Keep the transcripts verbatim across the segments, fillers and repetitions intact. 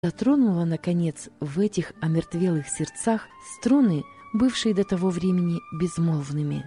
затронула, наконец, в этих омертвелых сердцах струны, бывшие до того времени безмолвными.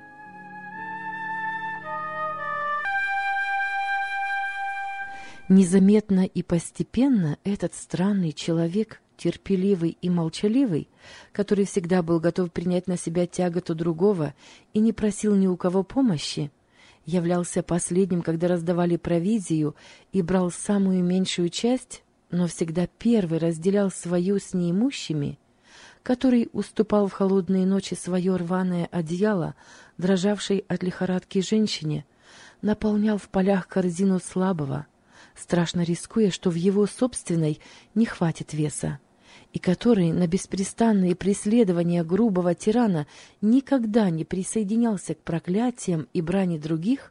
Незаметно и постепенно этот странный человек, терпеливый и молчаливый, который всегда был готов принять на себя тяготу другого и не просил ни у кого помощи, являлся последним, когда раздавали провизию, и брал самую меньшую часть, но всегда первый разделял свою с неимущими, который уступал в холодные ночи свое рваное одеяло, дрожавшей от лихорадки женщине, наполнял в полях корзину слабого, страшно рискуя, что в его собственной не хватит веса, и который на беспрестанные преследования грубого тирана никогда не присоединялся к проклятиям и брани других,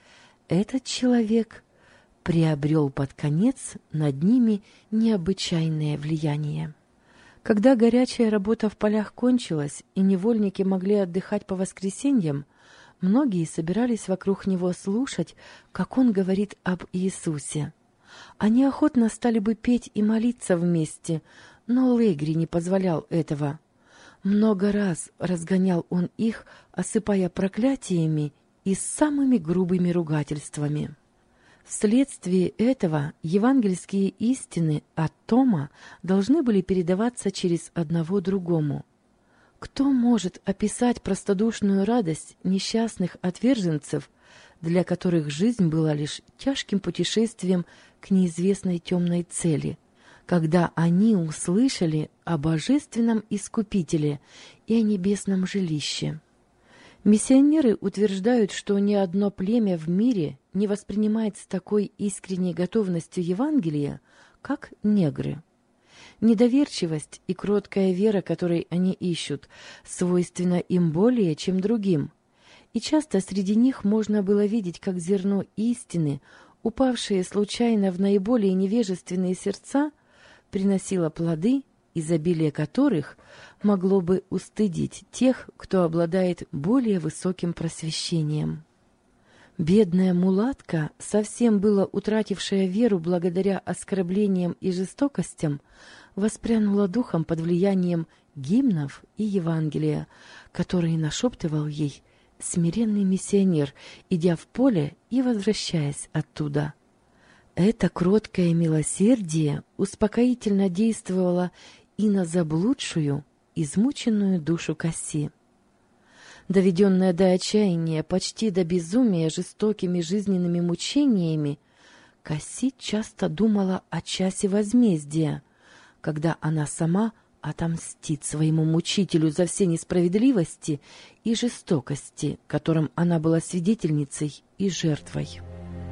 этот человек приобрел под конец над ними необычайное влияние. Когда горячая работа в полях кончилась и невольники могли отдыхать по воскресеньям, многие собирались вокруг него слушать, как он говорит об Иисусе. Они охотно стали бы петь и молиться вместе, но Легри не позволял этого. Много раз разгонял он их, осыпая проклятиями и самыми грубыми ругательствами. Вследствие этого евангельские истины от Тома должны были передаваться через одного другому. Кто может описать простодушную радость несчастных отверженцев, для которых жизнь была лишь тяжким путешествием к неизвестной темной цели, когда они услышали о божественном Искупителе и о небесном жилище? Миссионеры утверждают, что ни одно племя в мире не воспринимает с такой искренней готовностью Евангелие, как негры. Недоверчивость и кроткая вера, которой они ищут, свойственна им более, чем другим. И часто среди них можно было видеть, как зерно истины, упавшее случайно в наиболее невежественные сердца, приносило плоды, изобилие которых могло бы устыдить тех, кто обладает более высоким просвещением. Бедная мулатка, совсем было утратившая веру благодаря оскорблениям и жестокостям, воспрянула духом под влиянием гимнов и Евангелия, которые нашептывал ей смиренный миссионер, идя в поле и возвращаясь оттуда. Это кроткое милосердие успокоительно действовало и на заблудшую, измученную душу Касси. Доведенная до отчаяния, почти до безумия жестокими жизненными мучениями, Касси часто думала о часе возмездия, когда она сама отомстит своему мучителю за все несправедливости и жестокости, которым она была свидетельницей и жертвой.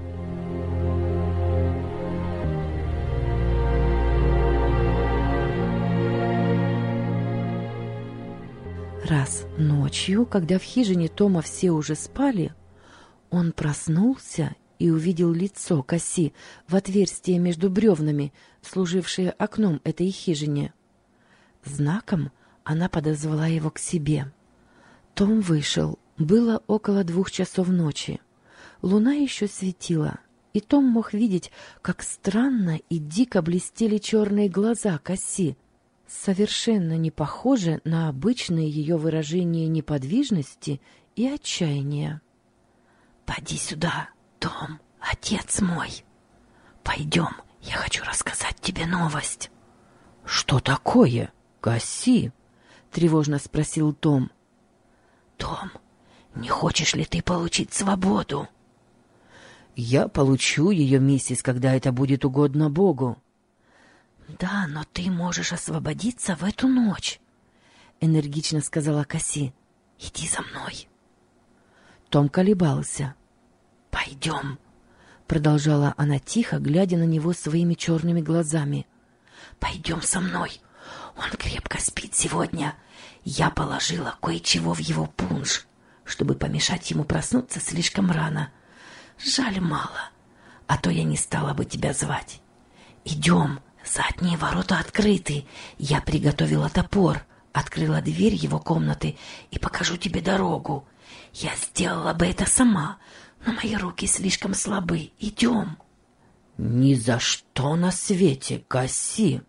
Раз ночью, когда в хижине Тома все уже спали, он проснулся и увидел лицо Касси в отверстие между бревнами, служившее окном этой хижине. Знаком она подозвала его к себе. Том вышел. Было около двух часов ночи. Луна еще светила, и Том мог видеть, как странно и дико блестели черные глаза Касси, совершенно не похоже на обычное ее выражение неподвижности и отчаяния. — Поди сюда, Том, отец мой. Пойдем, я хочу рассказать тебе новость. — Что такое, Касси? — тревожно спросил Том. — Том, не хочешь ли ты получить свободу? — Я получу ее, миссис, когда это будет угодно Богу. — Да, но ты можешь освободиться в эту ночь, — энергично сказала Касси. — Иди за мной. Том колебался. — Пойдем, — продолжала она тихо, глядя на него своими черными глазами. — Пойдем со мной. Он крепко спит сегодня. Я положила кое-чего в его пунш, чтобы помешать ему проснуться слишком рано. Жаль, мало, а то я не стала бы тебя звать. Идем. Задние ворота открыты. Я приготовила топор, открыла дверь его комнаты и покажу тебе дорогу. Я сделала бы это сама, но мои руки слишком слабы. Идем. — Ни за что на свете, Касси!